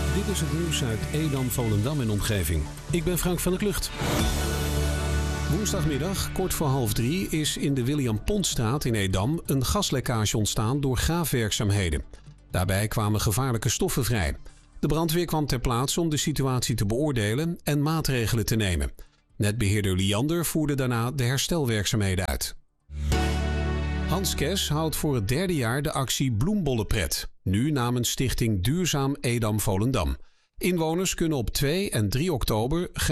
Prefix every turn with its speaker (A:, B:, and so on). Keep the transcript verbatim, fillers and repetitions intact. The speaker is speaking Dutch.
A: Dit is het nieuws uit Edam, Volendam en omgeving. Ik ben Frank van der Klucht. Woensdagmiddag, kort voor half drie, is in de William Pontstraat in Edam een gaslekkage ontstaan door graafwerkzaamheden. Daarbij kwamen gevaarlijke stoffen vrij. De brandweer kwam ter plaatse om de situatie te beoordelen en maatregelen te nemen. Netbeheerder Liander voerde daarna de herstelwerkzaamheden uit. Hans Kes houdt voor het derde jaar de actie Bloembollenpret. Nu namens Stichting Duurzaam Edam Volendam. Inwoners kunnen op twee en drie oktober